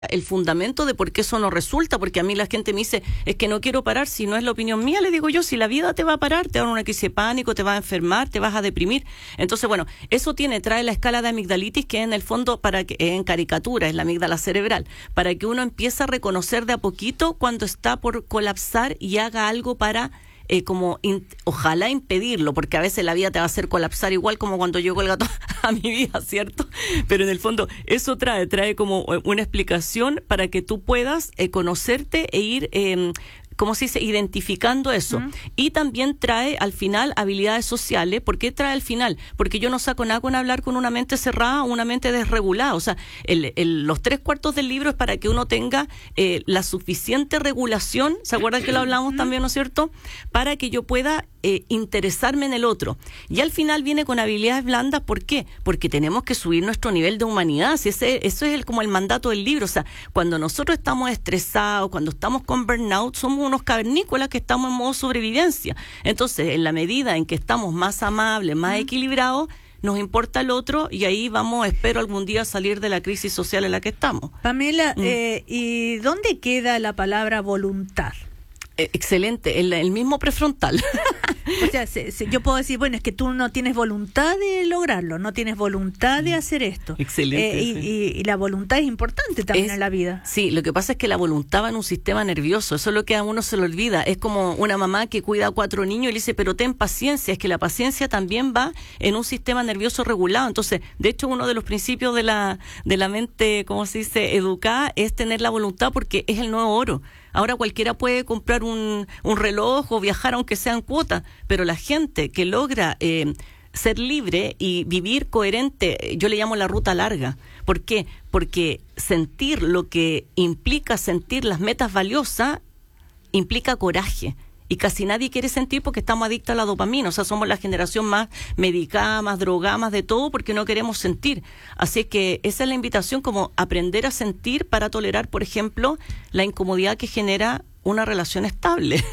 el fundamento de por qué eso no resulta, porque a mí la gente me dice, es que no quiero parar, si no es la opinión mía, le digo yo, si la vida te va a parar, te va a dar una crisis de pánico, te va a enfermar, te vas a deprimir. Entonces, bueno, eso trae la escala de amigdalitis, que en el fondo, en caricatura, es la amígdala cerebral, para que uno empiece a reconocer de a poquito cuando está por colapsar y haga algo para ojalá impedirlo, porque a veces la vida te va a hacer colapsar igual como cuando llegó el gato a mi vida, ¿cierto? Pero en el fondo eso trae como una explicación para que tú puedas conocerte e ir ¿cómo se dice? Identificando eso. Uh-huh. Y también trae al final habilidades sociales. ¿Por qué trae al final? Porque yo no saco nada con hablar con una mente cerrada o una mente desregulada. O sea, los 3/4 del libro es para que uno tenga la suficiente regulación, ¿se acuerdan que lo hablamos también, no es cierto? Para que yo pueda interesarme en el otro. Y al final viene con habilidades blandas. ¿Por qué? Porque tenemos que subir nuestro nivel de humanidad. Si eso es como el mandato del libro. O sea, cuando nosotros estamos estresados, cuando estamos con burnout, somos unos cavernícolas que estamos en modo sobrevivencia. Entonces, en la medida en que estamos más amables, más equilibrados, nos importa el otro y ahí vamos, espero algún día salir de la crisis social en la que estamos. Pamela, ¿y dónde queda la palabra voluntad? Excelente, el mismo prefrontal. O sea, yo puedo decir, bueno, es que tú no tienes voluntad de lograrlo, no tienes voluntad de hacer esto. Excelente. Y la voluntad es importante también en la vida. Sí, lo que pasa es que la voluntad va en un sistema nervioso, eso es lo que a uno se le olvida. Es como una mamá que cuida a 4 niños y le dice, pero ten paciencia, es que la paciencia también va en un sistema nervioso regulado. Entonces, de hecho, uno de los principios de la mente, ¿cómo se dice?, educada, es tener la voluntad, porque es el nuevo oro. Ahora cualquiera puede comprar un reloj o viajar aunque sea en cuota, pero la gente que logra ser libre y vivir coherente, yo le llamo la ruta larga. ¿Por qué? Porque sentir lo que implica sentir las metas valiosas implica coraje. Y casi nadie quiere sentir porque estamos adictos a la dopamina. O sea, somos la generación más medicada, más drogada, más de todo, porque no queremos sentir. Así que esa es la invitación, como aprender a sentir para tolerar, por ejemplo, la incomodidad que genera una relación estable.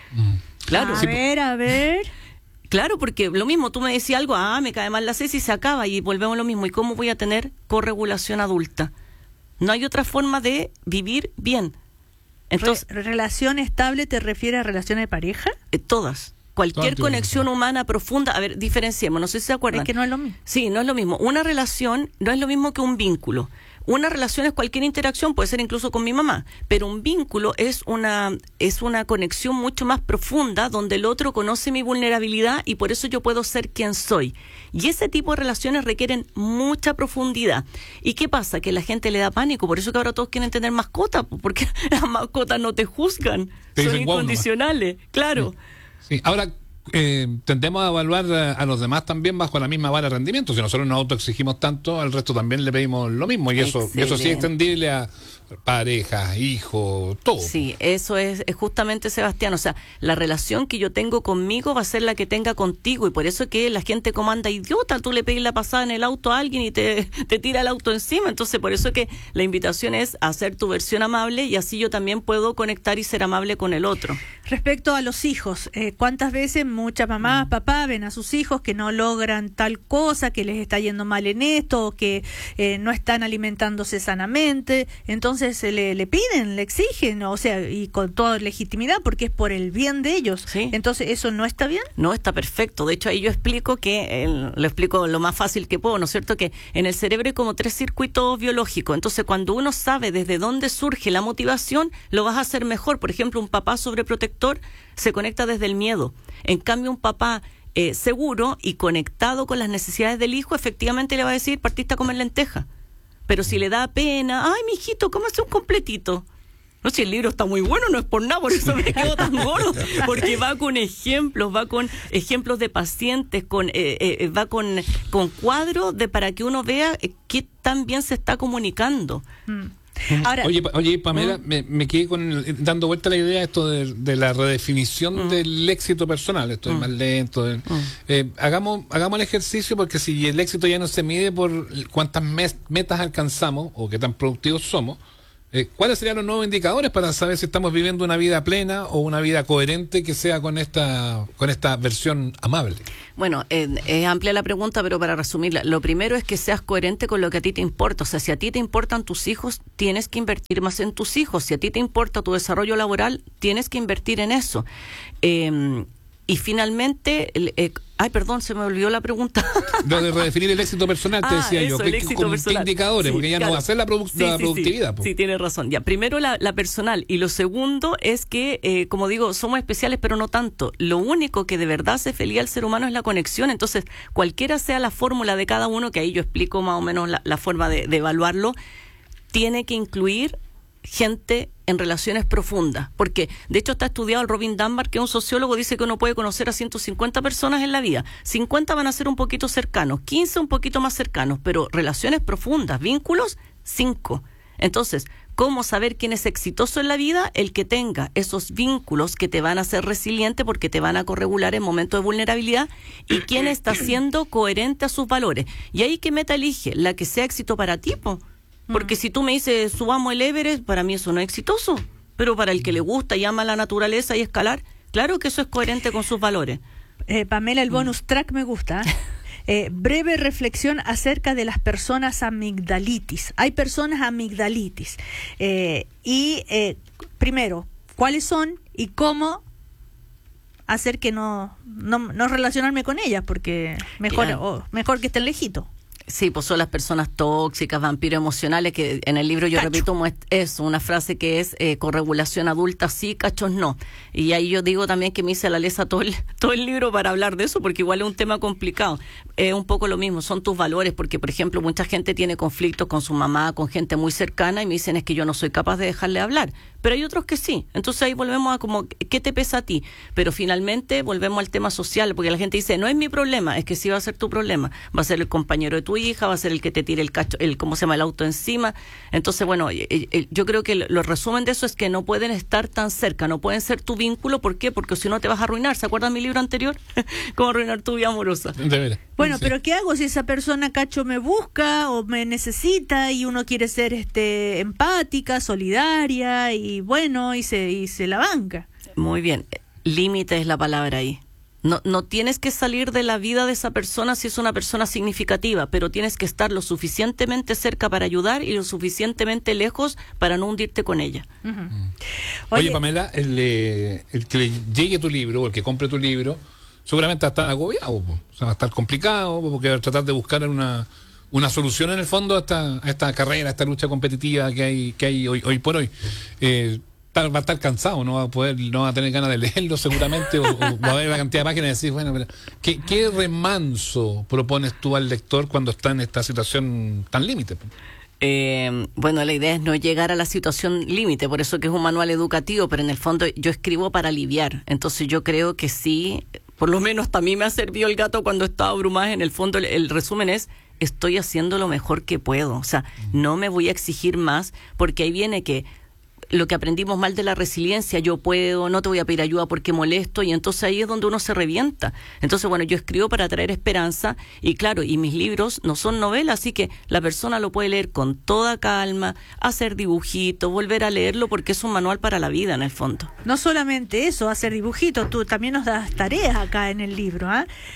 Claro. A ver. Claro, porque lo mismo, tú me decías algo, me cae mal la Ceci y se acaba y volvemos a lo mismo. ¿Y cómo voy a tener corregulación adulta? No hay otra forma de vivir bien. Entonces, ¿Relación estable te refiere a relaciones de pareja? Todas. Cualquier conexión humana profunda. A ver, diferenciemos, no sé si se acuerdan. Es que no es lo mismo. Sí, no es lo mismo. Una relación no es lo mismo que un vínculo. Una relación es cualquier interacción, puede ser incluso con mi mamá, pero un vínculo es una conexión mucho más profunda, donde el otro conoce mi vulnerabilidad y por eso yo puedo ser quien soy. Y ese tipo de relaciones requieren mucha profundidad. ¿Y qué pasa? Que la gente le da pánico, por eso que ahora todos quieren tener mascotas, porque las mascotas no te juzgan, son incondicionales, claro. Sí. Ahora, tendemos a evaluar a los demás también bajo la misma vara de rendimiento. Si nosotros nos autoexigimos tanto, al resto también le pedimos lo mismo, y eso sí es extendible a parejas, hijos, todo. Sí, eso es justamente, Sebastián, o sea, la relación que yo tengo conmigo va a ser la que tenga contigo, y por eso es que la gente como anda idiota, tú le pedís la pasada en el auto a alguien y te tira el auto encima. Entonces por eso es que la invitación es a hacer tu versión amable, y así yo también puedo conectar y ser amable con el otro. Respecto a los hijos, ¿cuántas veces muchas mamás, papás ven a sus hijos que no logran tal cosa, que les está yendo mal en esto, que no están alimentándose sanamente? Entonces le piden, le exigen, o sea, y con toda legitimidad, porque es por el bien de ellos. ¿Sí? Entonces, ¿eso no está bien? No, está perfecto. De hecho, ahí yo explico lo explico lo más fácil que puedo, ¿no es cierto? Que en el cerebro hay como 3 circuitos biológicos. Entonces, cuando uno sabe desde dónde surge la motivación, lo vas a hacer mejor. Por ejemplo, un papá sobreprotector se conecta desde el miedo. En cambio, un papá seguro y conectado con las necesidades del hijo, efectivamente le va a decir, partiste a comer lenteja. Pero si le da pena, ay, mijito, cómase un completito. No, si el libro está muy bueno, no es por nada, por eso me quedo tan gordo, porque va con ejemplos de pacientes, va con cuadros para que uno vea qué tan bien se está comunicando. Ahora, oye, Pamela, me quedé dando vuelta la idea esto de la redefinición del éxito personal. Esto es más lento. Hagamos el ejercicio, porque si el éxito ya no se mide por cuántas metas alcanzamos o qué tan productivos somos, ¿Cuáles serían los nuevos indicadores para saber si estamos viviendo una vida plena o una vida coherente que sea con esta versión amable? Bueno, es amplia la pregunta, pero para resumirla, lo primero es que seas coherente con lo que a ti te importa. O sea, si a ti te importan tus hijos, tienes que invertir más en tus hijos. Si a ti te importa tu desarrollo laboral, tienes que invertir en eso. Y finalmente, perdón, se me olvidó la pregunta. Lo de redefinir el éxito personal, te decía eso, yo. El éxito personal. ¿Qué indicadores? Sí, porque ya claro. no va a ser la productividad. Sí, tienes razón. Ya, primero la personal. Y lo segundo es que, como digo, somos especiales, pero no tanto. Lo único que de verdad hace feliz al ser humano es la conexión. Entonces, cualquiera sea la fórmula de cada uno, que ahí yo explico más o menos la forma de evaluarlo, tiene que incluir gente en relaciones profundas, porque de hecho está estudiado el Robin Dunbar, que es un sociólogo, dice que uno puede conocer a 150 personas en la vida, 50 van a ser un poquito cercanos, 15 un poquito más cercanos, pero relaciones profundas, vínculos, 5. Entonces, ¿cómo saber quién es exitoso en la vida? El que tenga esos vínculos que te van a hacer resiliente porque te van a corregular en momentos de vulnerabilidad, y quién está siendo coherente a sus valores. Y ahí, ¿qué meta elige? La que sea éxito para ti, po. Porque si tú me dices, subamos el Everest, para mí eso no es exitoso. Pero para el que le gusta y ama la naturaleza y escalar, claro que eso es coherente con sus valores. Pamela, el bonus track me gusta. Breve reflexión acerca de las personas amigdalitis. Hay personas amigdalitis. Primero, ¿cuáles son y cómo hacer que no relacionarme con ellas? Porque mejor que estén lejitos. Sí, pues son las personas tóxicas, vampiros emocionales, que en el libro yo repito eso, una frase que es corregulación adulta sí, cachos no. Y ahí yo digo también que me hice la lesa todo el libro para hablar de eso, porque igual es un tema complicado. Es un poco lo mismo, son tus valores, porque por ejemplo mucha gente tiene conflictos con su mamá, con gente muy cercana, y me dicen es que yo no soy capaz de dejarle hablar. Pero hay otros que sí. Entonces ahí volvemos a como, ¿qué te pesa a ti? Pero finalmente volvemos al tema social, porque la gente dice, no es mi problema, es que sí va a ser tu problema. Va a ser el compañero de tu hija, va a ser el que te tire el auto encima. Entonces, bueno, yo creo que lo resumen de eso es que no pueden estar tan cerca, no pueden ser tu vínculo. ¿Por qué? Porque si no te vas a arruinar. ¿Se acuerdan mi libro anterior? ¿Cómo arruinar tu vida amorosa? De veras. Bueno, sí. Pero ¿qué hago si esa persona, Cacho, me busca o me necesita y uno quiere ser empática, solidaria y bueno, y se la banca? Muy bien. Límite es la palabra ahí. No tienes que salir de la vida de esa persona si es una persona significativa, pero tienes que estar lo suficientemente cerca para ayudar y lo suficientemente lejos para no hundirte con ella. Uh-huh. Oye, Pamela, el que le llegue tu libro o el que compre tu libro seguramente va a estar agobiado, o sea, va a estar complicado, porque va a tratar de buscar una solución en el fondo a esta carrera, a esta lucha competitiva que hay hoy por hoy. Va a estar cansado, no va a tener ganas de leerlo seguramente, o va a haber la cantidad de páginas y decir, bueno, pero ¿qué remanso propones tú al lector cuando está en esta situación tan límite? Bueno, la idea es no llegar a la situación límite, por eso que es un manual educativo, pero en el fondo yo escribo para aliviar. Entonces yo creo que sí, por lo menos a mí me ha servido el gato cuando estaba abrumada. En el fondo el resumen es, estoy haciendo lo mejor que puedo. O sea, no me voy a exigir más, porque ahí viene que lo que aprendimos mal de la resiliencia, yo puedo, no te voy a pedir ayuda porque molesto, y entonces ahí es donde uno se revienta. Entonces, bueno, yo escribo para traer esperanza, y claro, y mis libros no son novelas, así que la persona lo puede leer con toda calma, hacer dibujitos, volver a leerlo, porque es un manual para la vida en el fondo. No solamente eso, hacer dibujitos, tú también nos das tareas acá en el libro,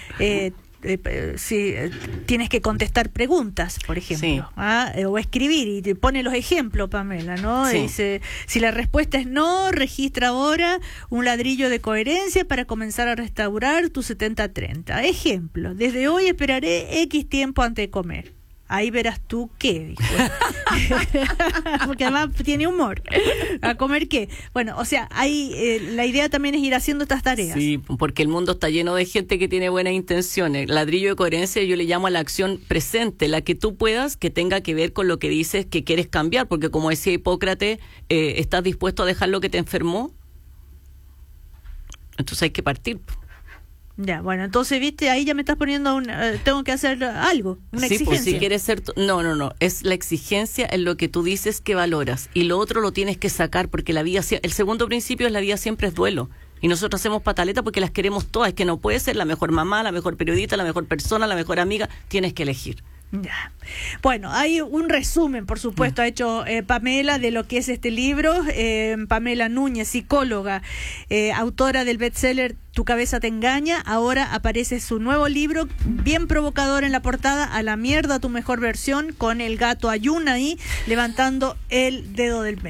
tienes que contestar preguntas, por ejemplo, sí. O escribir, y te pone los ejemplos, Pamela, ¿no? Sí. Dice, si la respuesta es no, registra ahora un ladrillo de coherencia para comenzar a restaurar tu 70-30. Ejemplo, desde hoy esperaré X tiempo antes de comer. Ahí verás tú qué, dijo. Porque además tiene humor. ¿A comer qué? Bueno, o sea, la idea también es ir haciendo estas tareas. Sí, porque el mundo está lleno de gente que tiene buenas intenciones. Ladrillo de coherencia yo le llamo a la acción presente, la que tú puedas, que tenga que ver con lo que dices que quieres cambiar, porque como decía Hipócrates, ¿estás dispuesto a dejar lo que te enfermó? Entonces hay que partir. Ya, bueno, entonces, viste, ahí ya me estás poniendo tengo que hacer algo, una exigencia. Pues si quieres ser... No, es la exigencia en lo que tú dices que valoras, y lo otro lo tienes que sacar, porque la vida, el segundo principio es la vida siempre es duelo, y nosotros hacemos pataleta porque las queremos todas. Es que no puedes ser la mejor mamá, la mejor periodista, la mejor persona, la mejor amiga, tienes que elegir. Ya. Bueno, hay un resumen, por supuesto, ha hecho Pamela de lo que es este libro. Pamela Núñez, psicóloga, autora del bestseller Tu cabeza te engaña. Ahora aparece su nuevo libro, bien provocador en la portada, A la mierda tu mejor versión, con el gato Ayuna ahí levantando el dedo del medio.